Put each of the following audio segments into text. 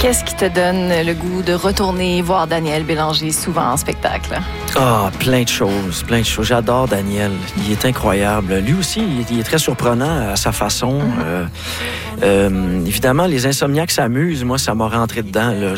Qu'est-ce qui te donne le goût de retourner voir Daniel Bélanger souvent en spectacle? Plein de choses. J'adore Daniel. Il est incroyable. Lui aussi, il est très surprenant à sa façon. Évidemment, les insomniaques s'amusent. Moi, ça m'a rentré dedans. Là.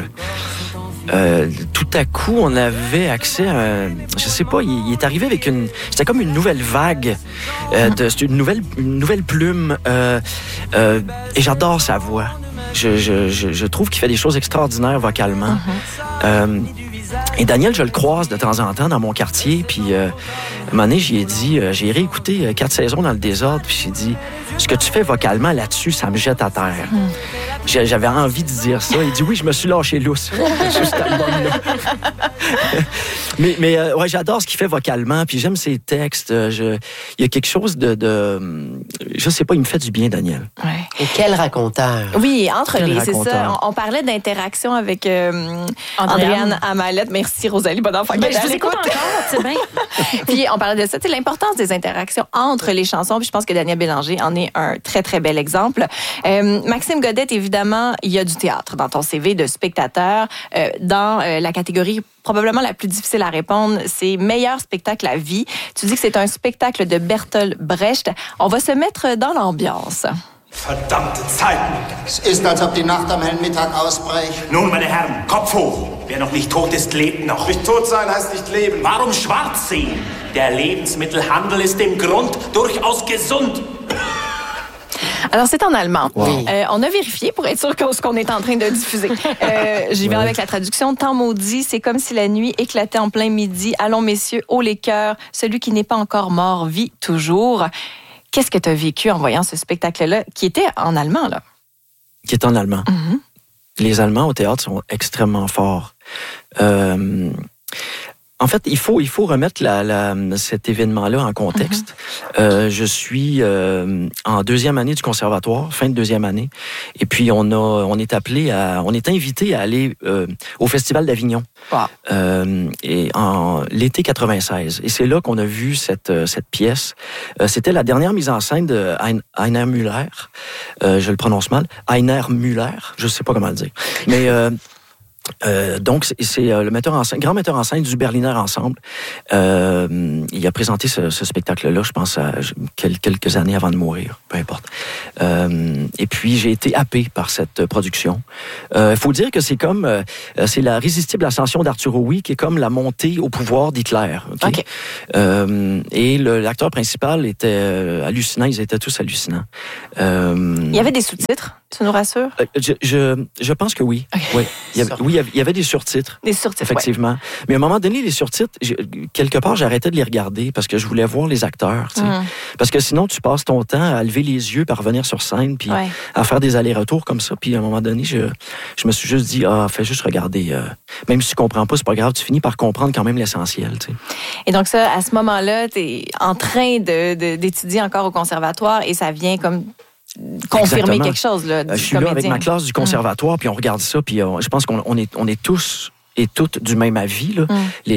Tout à coup, on avait accès à... Je sais pas, il est arrivé avec une... C'était comme une nouvelle vague. C'était une nouvelle plume. Et j'adore sa voix. Je trouve qu'il fait des choses extraordinaires vocalement. Et Daniel, je le croise de temps en temps dans mon quartier. Puis, un moment donné, j'ai dit, j'ai réécouté 4 saisons dans le désordre. Puis j'ai dit, ce que tu fais vocalement là-dessus, ça me jette à terre. J'avais envie de dire ça. Il dit, oui, je me suis lâché lousse sur cet album-là. mais ouais, j'adore ce qu'il fait vocalement. Puis j'aime ses textes. Il y a quelque chose je sais pas, il me fait du bien, Daniel. Ouais. Et quel raconteur. Oui, c'est ça. On parlait d'interaction avec Andréane Amalette. Merci, Rosalie Bonenfant. Je vous écoute encore, c'est bien. Puis on parlait de ça, l'importance des interactions entre les chansons. Puis je pense que Daniel Bélanger en est un très, très bel exemple. Maxime Godette, évidemment, il y a du théâtre dans ton CV de spectateur. Dans la catégorie probablement la plus difficile à répondre, c'est meilleur spectacle à vie. Tu dis que c'est un spectacle de Bertolt Brecht. On va se mettre dans l'ambiance. Verdammte Zeiten! Es ist, als ob die Nacht am hellen Mittag ausbricht. Nun, meine Herren, Kopf hoch! Wer noch nicht tot ist, lebt noch. Nicht tot sein heißt nicht leben. Warum schwarz sehen? Der Lebensmittelhandel ist im Grund durchaus gesund. Alors, c'est en allemand. Wow. On a vérifié pour être sûr que ce qu'on est en train de diffuser. J'y vais avec la traduction. Temps maudit, c'est comme si la nuit éclatait en plein midi. Allons, messieurs, haut les cœurs. Celui qui n'est pas encore mort vit toujours. Qu'est-ce que tu as vécu en voyant ce spectacle-là, qui était en allemand, là? Qui est en allemand. Les Allemands au théâtre sont extrêmement forts. En fait, il faut remettre cet événement-là en contexte. Je suis en deuxième année du conservatoire, fin de deuxième année, et puis on est invité à aller au Festival d'Avignon. Wow. Et en l'été 96. Et c'est là qu'on a vu cette pièce. C'était la dernière mise en scène de Heiner Müller. Je le prononce mal. Heiner Müller. Je sais pas comment le dire. Mais donc, c'est le grand metteur en scène du Berliner Ensemble. Il a présenté ce spectacle-là, je pense, quelques années avant de mourir, peu importe. Et puis, j'ai été happé par cette production. Faut dire que c'est la résistible ascension d'Arturo Ui, qui est comme la montée au pouvoir d'Hitler. Okay? Et l'acteur principal était hallucinant, ils étaient tous hallucinants. Il y avait des sous-titres, tu nous rassures? Je pense que oui. Okay. Oui. Il y avait des surtitres. Des surtitres, effectivement. Ouais. Mais à un moment donné, les surtitres, quelque part, j'arrêtais de les regarder parce que je voulais voir les acteurs. Parce que sinon, tu passes ton temps à lever les yeux, à revenir sur scène, puis à faire des allers-retours comme ça. Puis à un moment donné, je me suis juste dit, fais juste regarder. Même si tu comprends pas, c'est pas grave, tu finis par comprendre quand même l'essentiel. T'sais. Et donc ça, à ce moment-là, tu es en train d'étudier encore au conservatoire et ça vient comme... confirmer quelque chose, là, je suis là avec ma classe du conservatoire, puis on regarde ça, puis je pense qu'on est tous et toutes du même avis. Là.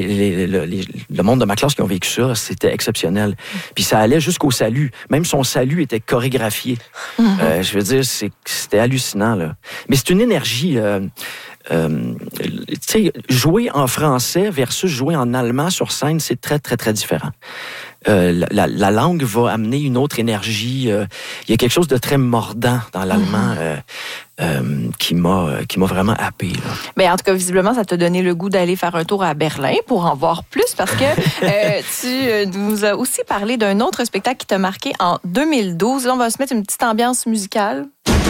Le monde de ma classe qui ont vécu ça, c'était exceptionnel. Puis ça allait jusqu'au salut. Même son salut était chorégraphié. Je veux dire, c'était hallucinant. Là. Mais c'est une énergie... tu sais, jouer en français versus jouer en allemand sur scène, c'est très, très, très différent. La langue va amener une autre énergie. Il y a quelque chose de très mordant dans l'allemand qui m'a vraiment happé. Là. Ben, en tout cas, visiblement, ça t'a donné le goût d'aller faire un tour à Berlin pour en voir plus parce que tu nous as aussi parlé d'un autre spectacle qui t'a marqué en 2012. Là, on va se mettre une petite ambiance musicale.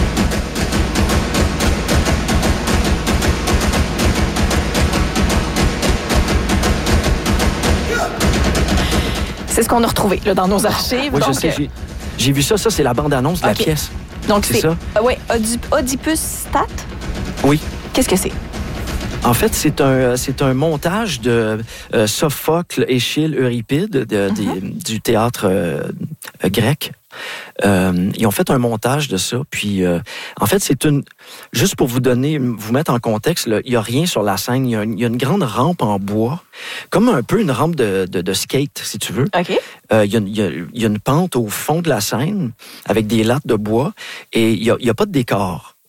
C'est ce qu'on a retrouvé là, dans nos archives. Oui, donc, je sais. J'ai vu ça. Ça, c'est la bande-annonce de la pièce. Donc, c'est ça? Oui, Oedipus Stat? Oui. Qu'est-ce que c'est? En fait, c'est un montage de Sophocle, Échille, Euripide du théâtre grec. Ils ont fait un montage de ça. Puis, en fait, juste pour vous mettre en contexte, il n'y a rien sur la scène. Il y a une grande rampe en bois, comme un peu une rampe de skate, si tu veux. OK. Il y a une pente au fond de la scène avec des lattes de bois et il n'y a pas de décor.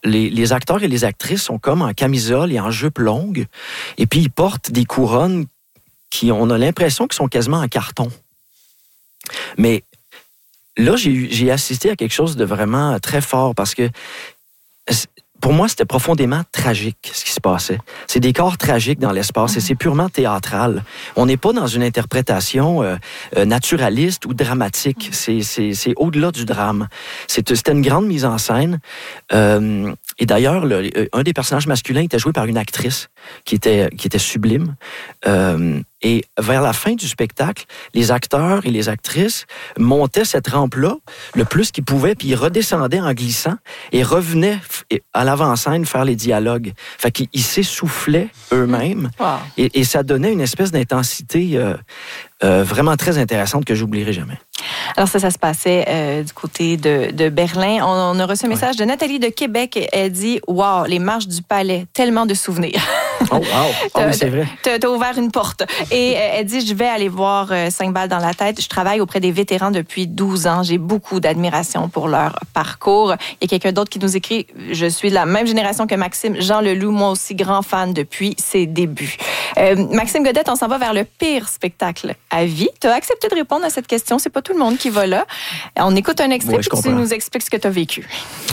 les acteurs et les actrices sont comme en camisole et en jupe longue, et puis ils portent des couronnes qui, on a l'impression qu'ils sont quasiment en carton. Mais là, j'ai assisté à quelque chose de vraiment très fort parce que pour moi, c'était profondément tragique, ce qui se passait. C'est des corps tragiques dans l'espace et c'est purement théâtral. On n'est pas dans une interprétation naturaliste ou dramatique. C'est au-delà du drame. C'était une grande mise en scène. Et d'ailleurs, un des personnages masculins était joué par une actrice qui était sublime. Et vers la fin du spectacle, les acteurs et les actrices montaient cette rampe-là le plus qu'ils pouvaient, puis ils redescendaient en glissant et revenaient à l'avant-scène faire les dialogues. Fait qu'ils s'essoufflaient eux-mêmes. Wow. Et ça donnait une espèce d'intensité vraiment très intéressante que j'oublierai jamais. Alors ça se passait du côté de Berlin. On a reçu un message de Nathalie de Québec. Elle dit « Wow, les marches du palais, tellement de souvenirs. » Oh, wow! Oh, oui, c'est vrai. T'as ouvert une porte. Et elle dit « Je vais aller voir 5 balles dans la tête. Je travaille auprès des vétérans depuis 12 ans. J'ai beaucoup d'admiration pour leur parcours. » Il y a quelqu'un d'autre qui nous écrit « Je suis de la même génération que Maxime. Jean Leloup, moi aussi, grand fan depuis ses débuts. » Maxime Godette, on s'en va vers le pire spectacle à vie. Tu as accepté de répondre à cette question. C'est pas tout le monde qui va là. On écoute un extrait puis tu nous expliques ce que tu as vécu.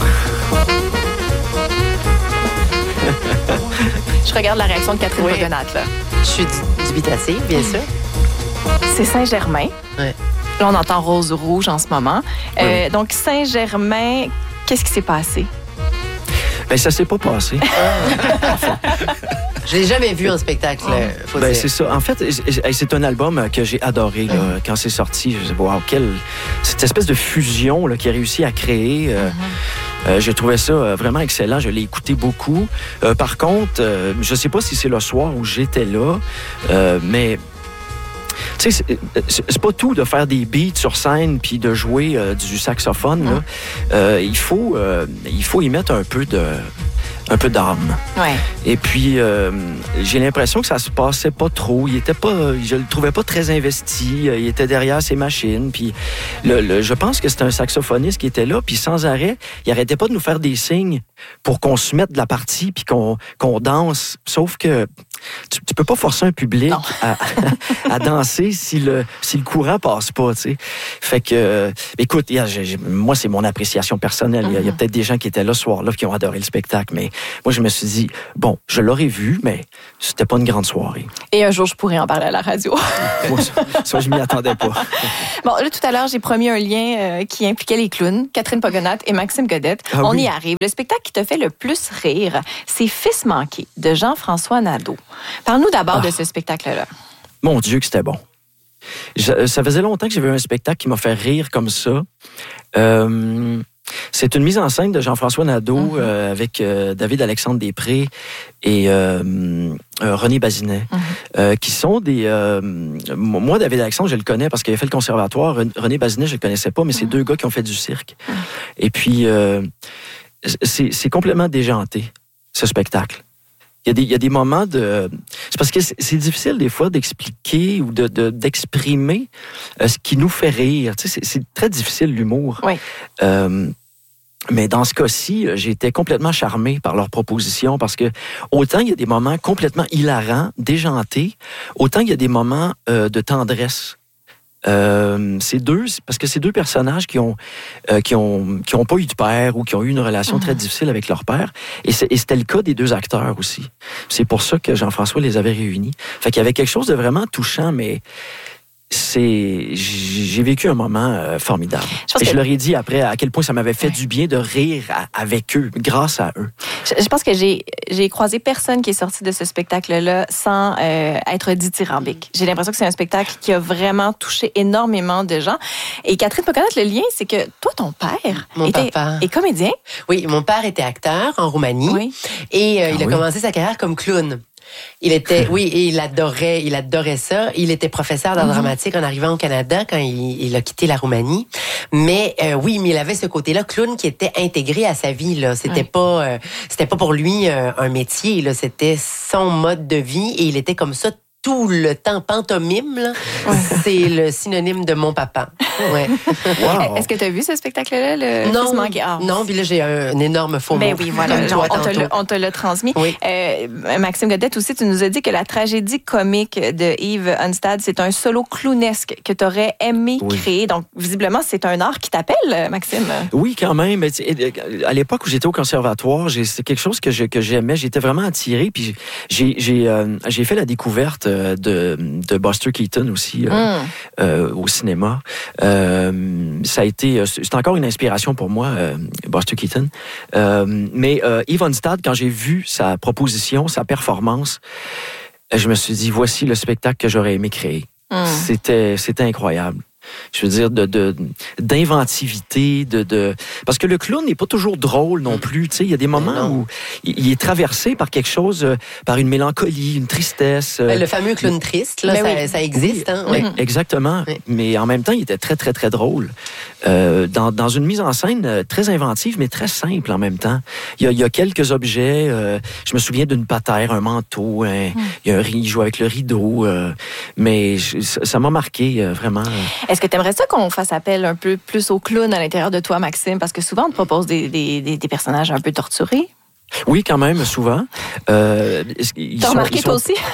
Je regarde la réaction de Catherine Pogonat, là. Je suis dubitative, bien sûr. C'est Saint-Germain. Ouais. Là, on entend rose-rouge en ce moment. Donc, Saint-Germain, qu'est-ce qui s'est passé? Ben, ça s'est pas passé. Je l'ai jamais vu en spectacle, faut dire. C'est ça. En fait, c'est un album que j'ai adoré là, quand c'est sorti. Je me wow, cette espèce de fusion là, qu'il a réussi à créer. Je trouvais ça vraiment excellent. Je l'ai écouté beaucoup. Par contre, je sais pas si c'est le soir où j'étais là, mais tu sais, c'est pas tout de faire des beats sur scène puis de jouer du saxophone. Là. Il faut y mettre un peu d'âme. Ouais. Et puis, j'ai l'impression que ça se passait pas trop. Je le trouvais pas très investi. Il était derrière ses machines. Puis, je pense que c'était un saxophoniste qui était là. Puis, sans arrêt, il arrêtait pas de nous faire des signes pour qu'on se mette de la partie puis qu'on danse. Sauf que tu peux pas forcer un public à danser si le courant passe pas, tu sais. Fait que, écoute, moi, c'est mon appréciation personnelle. Il y a peut-être des gens qui étaient là ce soir-là qui ont adoré le spectacle, mais moi, je me suis dit, bon, je l'aurais vu, mais c'était pas une grande soirée. Et un jour, je pourrais en parler à la radio. Ça, je m'y attendais pas. Bon, là, tout à l'heure, j'ai promis un lien qui impliquait les clowns, Catherine Pogonat et Maxime Godette. On y arrive. Le spectacle qui te fait le plus rire, c'est Fils manqué de Jean-François Nadeau. Parle-nous d'abord de ce spectacle-là. Mon Dieu, que c'était bon. Ça faisait longtemps que j'avais un spectacle qui m'a fait rire comme ça. C'est une mise en scène de Jean-François Nadeau avec David-Alexandre Després et René Bazinet, qui sont des... moi, David-Alexandre, je le connais parce qu'il a fait le conservatoire. René Bazinet, je le connaissais pas, mais c'est 2 gars qui ont fait du cirque. Et puis, c'est complètement déjanté, ce spectacle. Il y a des moments de... C'est parce que c'est difficile des fois d'expliquer ou d'exprimer ce qui nous fait rire. Tu sais, c'est très difficile, l'humour. Oui. Mais dans ce cas-ci, j'ai été complètement charmé par leurs propositions parce que autant il y a des moments complètement hilarants, déjantés, autant il y a des moments de tendresse. Parce que c'est 2 personnages qui ont pas eu de père ou qui ont eu une relation très difficile avec leur père. Et c'était le cas des 2 acteurs aussi. C'est pour ça que Jean-François les avait réunis. Fait qu'il y avait quelque chose de vraiment touchant, mais j'ai vécu un moment formidable. Je leur ai dit après à quel point ça m'avait fait du bien de rire avec eux, grâce à eux. Je pense que j'ai croisé personne qui est sorti de ce spectacle-là sans être dithyrambique. J'ai l'impression que c'est un spectacle qui a vraiment touché énormément de gens. Et Catherine Pogonat, le lien, c'est que toi, ton père est comédien. Oui, mon père était acteur en Roumanie. Oui. Et il a commencé sa carrière comme clown. Et il adorait ça. Il était professeur d'art dramatique en arrivant au Canada quand il a quitté la Roumanie. Mais mais il avait ce côté-là clown qui était intégré à sa vie là. C'était pas pour lui un métier là, c'était son mode de vie et il était comme ça tout le temps pantomime, là, c'est le synonyme de mon papa. Ouais. Wow. Est-ce que tu as vu ce spectacle-là, le Non, Fils manqué? non, puis là, j'ai un énorme faux Ben mot. oui, voilà. Comme toi, On te l'a transmis. Oui. Maxime Godet aussi, tu nous as dit que la tragédie comique de Yves Unstad, c'est un solo clownesque que tu aurais aimé créer. Donc, visiblement, c'est un art qui t'appelle, Maxime. Oui, quand même. À l'époque où j'étais au conservatoire, c'est quelque chose que j'aimais. J'étais vraiment attiré. Puis j'ai fait la découverte de Buster Keaton aussi au cinéma. Ça a été, c'est encore une inspiration pour moi, Buster Keaton. Mais Yves Unstad, quand j'ai vu sa proposition, sa performance, je me suis dit, voici le spectacle que j'aurais aimé créer. C'était incroyable. Je veux dire, d'inventivité, parce que le clown n'est pas toujours drôle non plus. Tu sais, il y a des moments où il est traversé par quelque chose, par une mélancolie, une tristesse. Le fameux clown triste, là, ça existe. Hein? Oui, exactement. Oui. Mais en même temps, il était très, très, très drôle. Dans une mise en scène très inventive, mais très simple en même temps. Il y a quelques objets. Je me souviens d'une patère, un manteau. Il joue avec le rideau. Mais ça m'a marqué, vraiment. Est-ce que tu aimerais ça qu'on fasse appel un peu plus au clown à l'intérieur de toi, Maxime? Parce que souvent, on te propose des personnages un peu torturés. Oui, quand même, souvent. T'as remarqué toi aussi?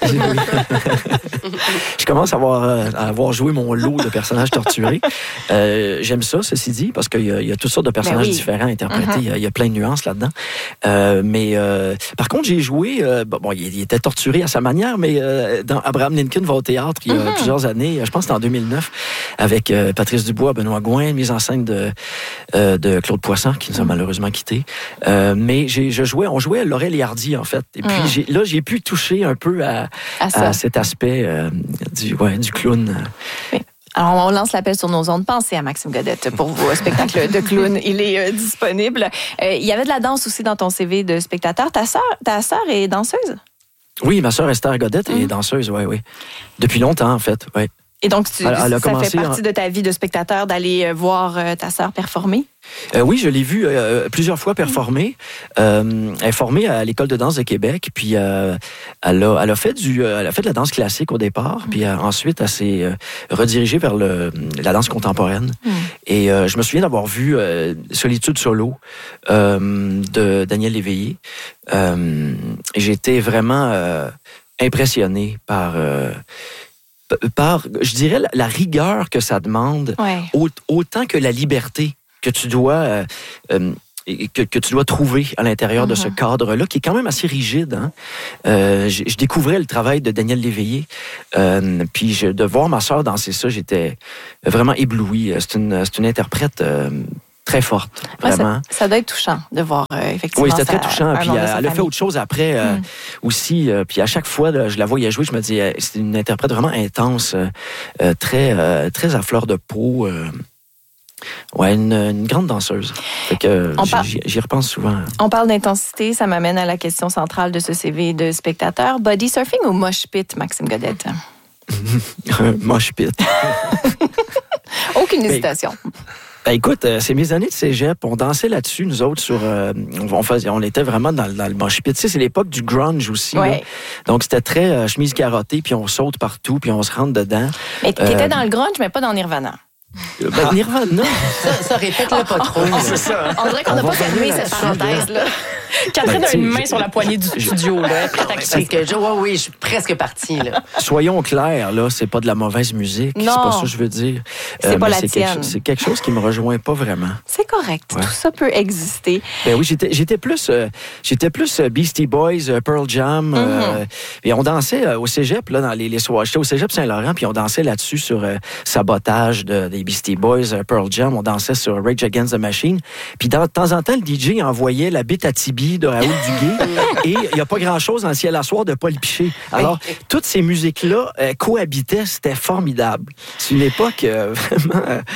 Je commence à avoir joué mon lot de personnages torturés. J'aime ça, ceci dit, parce qu'il y a toutes sortes de personnages différents interprétés. Il y a plein de nuances là-dedans. Mais par contre, j'ai joué... il était torturé à sa manière, mais dans Abraham Lincoln va au théâtre il y a plusieurs années, je pense que c'était en 2009, avec Patrice Dubois, Benoît Gouin, mise en scène de Claude Poisson, qui nous a malheureusement quittés. Mais on jouait à Laurel et Hardy, en fait. Et puis, j'ai pu toucher un peu à cet aspect du clown. Oui. Alors, on lance l'appel sur nos ondes. Pensez à Maxime Godet pour vos spectacles de clown. Il est disponible. Il y avait de la danse aussi dans ton CV de spectateur. Ta sœur est danseuse? Oui, ma sœur Esther Godet est danseuse, oui. Depuis longtemps, en fait, oui. Et donc, ça fait partie de ta vie de spectateur d'aller voir ta sœur performer? Oui, je l'ai vue plusieurs fois performer. Elle est formée à l'École de danse de Québec, puis elle a fait de la danse classique au départ, puis ensuite elle s'est redirigée vers la danse contemporaine. Et je me souviens d'avoir vu Solitude solo de Daniel Léveillé. Et j'étais vraiment impressionné par je dirais, la rigueur que ça demande, autant que la liberté que tu dois trouver à l'intérieur de ce cadre-là, qui est quand même assez rigide. Hein? Je découvrais le travail de Daniel Léveillé, puis de voir ma sœur danser ça, j'étais vraiment ébloui. C'est une interprète très forte, vraiment. Ouais, ça doit être touchant de voir, effectivement. Oui, c'était très touchant. Puis elle a fait autre chose après aussi. Puis à chaque fois, là, je la voyais jouer, je me disais, c'est une interprète vraiment intense, très à fleur de peau. Une grande danseuse. Fait que j'y repense souvent. On parle d'intensité, ça m'amène à la question centrale de ce CV de spectateur. Body surfing ou mosh pit, Maxime Godet? Mosh pit. Aucune hésitation. Écoute, c'est mes années de cégep. On dansait là-dessus, nous autres, on était vraiment dans le mosh pit. Tu sais, c'est l'époque du grunge aussi. Ouais. Là. Donc, c'était très chemise carottée, puis on saute partout, puis on se rentre dedans. Mais t'étais dans le grunge, mais pas dans Nirvana. Nirvana. Ça répète-le pas trop. C'est ça. On dirait qu'on n'a pas fermé cette parenthèse-là. Catherine a une main sur la poignée du studio. Là, parce que oui, je suis presque partie. Là. Soyons clairs, là, c'est pas de la mauvaise musique. Non. C'est pas ça que je veux dire. C'est pas la tienne. C'est quelque chose qui me rejoint pas vraiment. C'est correct. Ouais. Tout ça peut exister. Ben oui, j'étais plus Beastie Boys, Pearl Jam. Et on dansait au cégep, là, dans les soirs. J'étais au cégep Saint-Laurent, puis on dansait là-dessus sur Sabotage des Beastie Boys, Pearl Jam. On dansait sur Rage Against the Machine. Puis de temps en temps, le DJ envoyait la bite à Tibi de Raoul Duguay et il n'y a pas grand-chose dans le ciel à soir de Paul Piché. Alors, toutes ces musiques-là cohabitaient, c'était formidable. C'est une époque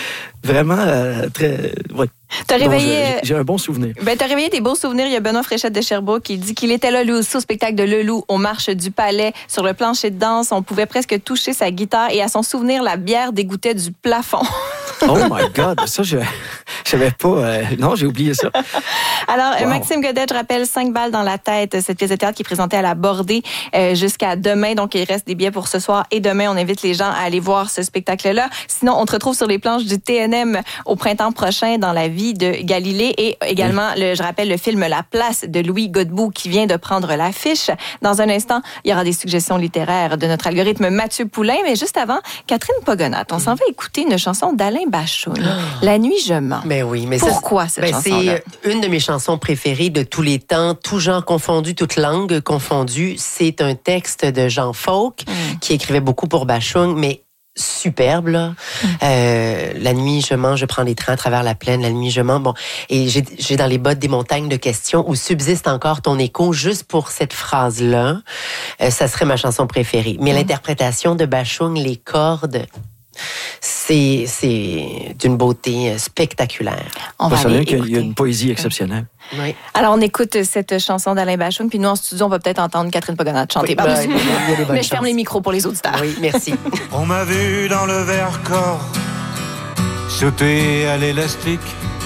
Vraiment très... Ouais. T'as réveillé... J'ai un bon souvenir. T'as réveillé des beaux souvenirs. Il y a Benoît Fréchette de Sherbrooke qui dit qu'il était là, lui aussi, au spectacle de Leloup, aux Marches du Palais, sur le plancher de danse. On pouvait presque toucher sa guitare et à son souvenir, la bière dégouttait du plafond. Oh my God! Ça, je savais pas. Non, j'ai oublié ça. Alors, Wow. Maxime Godet, je rappelle, 5 balles dans la tête, cette pièce de théâtre qui est présentée à la Bordée jusqu'à demain. Donc, il reste des billets pour ce soir et demain. On invite les gens à aller voir ce spectacle-là. Sinon, on te retrouve sur les planches du TNM au printemps prochain dans la vie de Galilée et également, je rappelle, le film La Place de Louis Godbout qui vient de prendre l'affiche. Dans un instant, il y aura des suggestions littéraires de notre algorithme Mathieu Poulain. Mais juste avant, Catherine Pogonat, on s'en va écouter une chanson d'Alain Bachoun. La nuit, je mens. Ben oui, mais pourquoi cette chanson-là? C'est une de mes chansons préférées de tous les temps, tout genre confondu, toute langue confondue. C'est un texte de Jean Faulk qui écrivait beaucoup pour Bachoun, mais superbe, là. La nuit, je mens, je prends des trains à travers la plaine. La nuit, je mens. Bon, et j'ai dans les bottes des montagnes de questions où subsiste encore ton écho. Juste pour cette phrase-là, ça serait ma chanson préférée. Mais l'interprétation de Bachoun, les cordes... C'est d'une beauté spectaculaire. On va aller écouter. Il y a une poésie exceptionnelle. Oui. Alors, on écoute cette chanson d'Alain Bachoun, puis nous, en studio, on va peut-être entendre Catherine Pogonat chanter. Oui, il y a des bonnes Mais je ferme chances. les micros pour les auditeurs. Oui, merci. On m'a vu dans le Vercors sauter à l'élastique,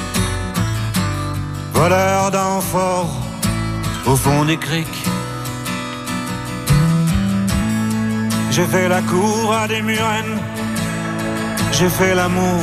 voleur d'amphores au fond des criques. J'ai fait la cour à des murennes, j'ai fait l'amour